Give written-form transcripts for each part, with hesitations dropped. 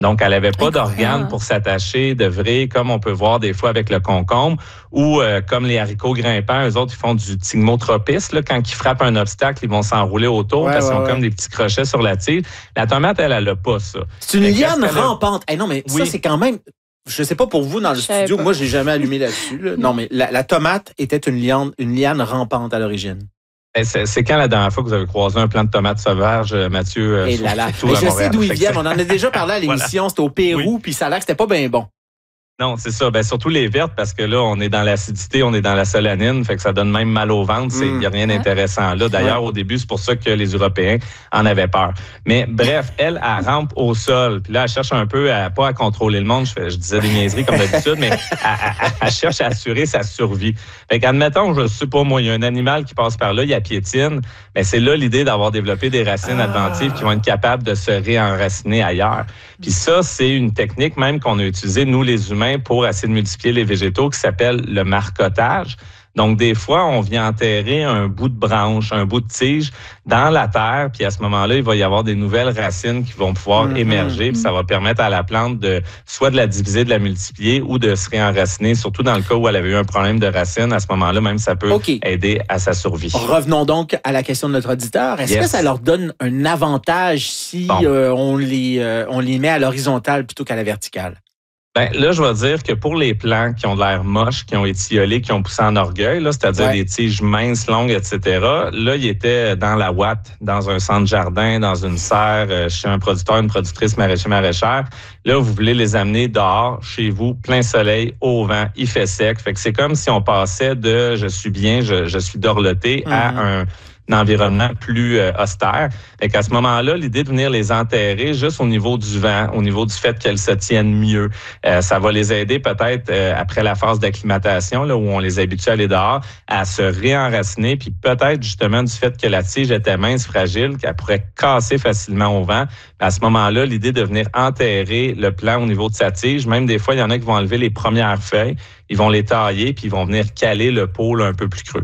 Donc, elle n'avait pas d'organes pour s'attacher, de vraies, comme on peut voir des fois avec le concombre, ou comme les haricots grimpants, eux autres, ils font du thigmotropisme. Là, quand ils frappent un obstacle, ils vont s'enrouler autour parce qu'ils ont comme des petits crochets sur la tige. La tomate, elle n'a pas ça. C'est une liane rampante. Non, mais ça, c'est quand même... Je sais pas pour vous dans le studio, moi, j'ai jamais allumé là-dessus. Là. Non, mais la tomate était une liane rampante à l'origine. C'est quand la dernière fois que vous avez croisé un plant de tomates sauvages, Mathieu? Et là. Mais je sais d'où ils viennent. On en a déjà parlé à l'émission. C'était au Pérou, puis ça a l'air que c'était pas bien bon. Non, c'est ça. Ben, surtout les vertes, parce que là, on est dans l'acidité, on est dans la solanine, fait que ça donne même mal au ventre. Il n'y a rien d'intéressant là. D'ailleurs, au début, c'est pour ça que les Européens en avaient peur. Mais bref, elle rampe au sol. Puis là, elle cherche un peu pas à contrôler le monde. Je disais des niaiseries comme d'habitude, mais elle cherche à assurer sa survie. Fait qu'admettons, je sais pas, moi, il y a un animal qui passe par là, il y a piétine. Mais c'est là l'idée d'avoir développé des racines adventives qui vont être capables de se réenraciner ailleurs. Puis ça, c'est une technique même qu'on a utilisée, nous, les humains, pour essayer de multiplier les végétaux, qui s'appelle le marcottage. Donc, des fois, on vient enterrer un bout de branche, un bout de tige dans la terre, puis à ce moment-là, il va y avoir des nouvelles racines qui vont pouvoir émerger, puis ça va permettre à la plante de soit de la diviser, de la multiplier ou de se réenraciner, surtout dans le cas où elle avait eu un problème de racines. À ce moment-là, même, ça peut aider à sa survie. Revenons donc à la question de notre auditeur. Est-ce que ça leur donne un avantage si on les met à l'horizontale plutôt qu'à la verticale? Ben là, je vais dire que pour les plants qui ont de l'air moches, qui ont étiolé, qui ont poussé en orgueil, là, c'est-à-dire des tiges minces, longues, etc., là, ils étaient dans la ouate, dans un centre jardin, dans une serre, chez un producteur, une productrice maraîchère. Là, vous voulez les amener dehors, chez vous, plein soleil, au vent, il fait sec. Fait que c'est comme si on passait de « je suis bien, je suis dorloté » à un environnement plus austère. Et qu'à ce moment-là, l'idée de venir les enterrer juste au niveau du vent, au niveau du fait qu'elles se tiennent mieux, ça va les aider peut-être après la phase d'acclimatation, là où on les habitue à aller dehors, à se réenraciner, puis peut-être justement du fait que la tige était mince, fragile, qu'elle pourrait casser facilement au vent. À ce moment-là, l'idée de venir enterrer le plant au niveau de sa tige, même des fois, il y en a qui vont enlever les premières feuilles, ils vont les tailler, puis ils vont venir caler le pôle un peu plus creux.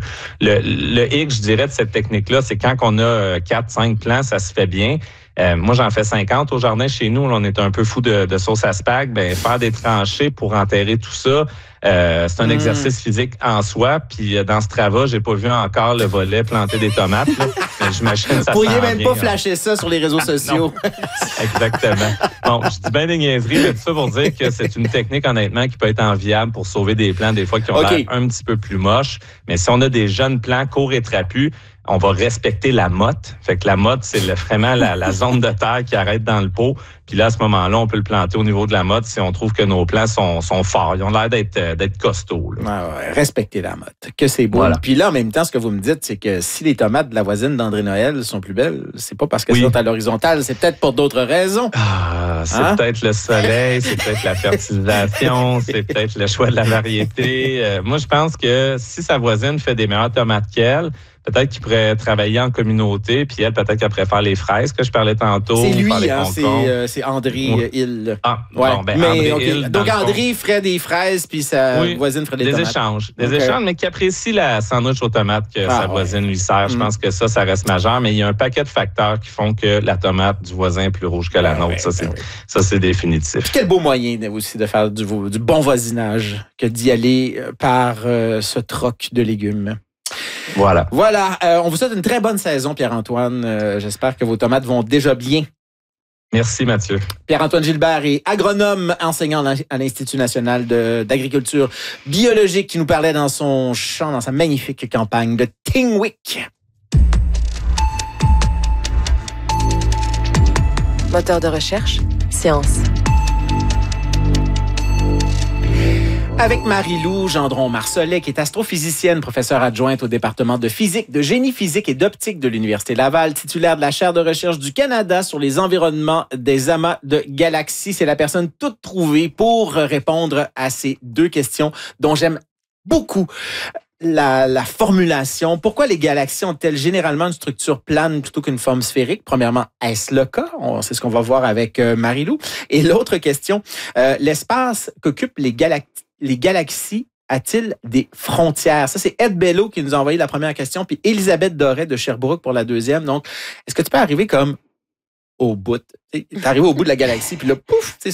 Le hic, je dirais, de cette technique-là, c'est quand on a 4-5 plants, ça se fait bien. Moi, j'en fais 50 au jardin chez nous. Là, on est un peu fou de sauce à spag. Ben, faire des tranchées pour enterrer tout ça, c'est un exercice physique en soi. Puis dans ce travail, j'ai pas vu encore le volet planter des tomates. Là. Mais j'imagine que ça vous pourriez même pas flasher ça sur les réseaux sociaux. Exactement. Bon, je dis bien des niaiseries, mais tout ça pour dire que c'est une technique, honnêtement, qui peut être enviable pour sauver des plants, des fois, qui ont l'air un petit peu plus moches. Mais si on a des jeunes plants courts et trapus, on va respecter la motte. Fait que la motte, c'est vraiment la zone de terre qui arrête dans le pot. Puis là, à ce moment-là, on peut le planter au niveau de la motte si on trouve que nos plants sont forts. Ils ont l'air d'être costauds. Respecter la motte. Que c'est beau. Voilà. Puis là, en même temps, ce que vous me dites, c'est que si les tomates de la voisine d'André Noël sont plus belles, c'est pas parce qu'elles sont à l'horizontale, c'est peut-être pour d'autres raisons. C'est peut-être le soleil, c'est peut-être la fertilisation, c'est peut-être le choix de la variété. Moi, je pense que si sa voisine fait des meilleures tomates qu'elle, peut-être qu'il pourrait travailler en communauté, puis elle, peut-être qu'elle pourrait faire les fraises que je parlais tantôt. C'est lui, c'est André Hill. Hill. Donc, André ferait des fraises, puis sa voisine ferait des tomates. Des échanges, mais qui apprécie la sandwich aux tomates que sa voisine lui sert. Je pense que ça reste majeur, mais il y a un paquet de facteurs qui font que la tomate du voisin est plus rouge que la nôtre. Ça, c'est définitif. Puis quel beau moyen aussi de faire du bon voisinage que d'y aller par ce troc de légumes. Voilà. On vous souhaite une très bonne saison, Pierre-Antoine. J'espère que vos tomates vont déjà bien. Merci, Mathieu. Pierre-Antoine Gilbert est agronome, enseignant à l'Institut national d'agriculture biologique, qui nous parlait dans son champ, dans sa magnifique campagne de Tingwick. Moteur de recherche, science. Avec Marie-Lou Gendron-Marcelet, qui est astrophysicienne, professeure adjointe au département de physique, de génie physique et d'optique de l'Université Laval, titulaire de la chaire de recherche du Canada sur les environnements des amas de galaxies. C'est la personne toute trouvée pour répondre à ces deux questions dont j'aime beaucoup la formulation. Pourquoi les galaxies ont-elles généralement une structure plane plutôt qu'une forme sphérique? Premièrement, est-ce le cas? C'est ce qu'on va voir avec Marie-Lou. Et l'autre question, l'espace qu'occupent les galaxies a-t-il des frontières? Ça, c'est Ed Bello qui nous a envoyé la première question, puis Elisabeth Doré de Sherbrooke pour la deuxième. Donc, est-ce que tu peux arriver comme au bout? T'es arrivé au bout de la galaxie, puis là, pouf,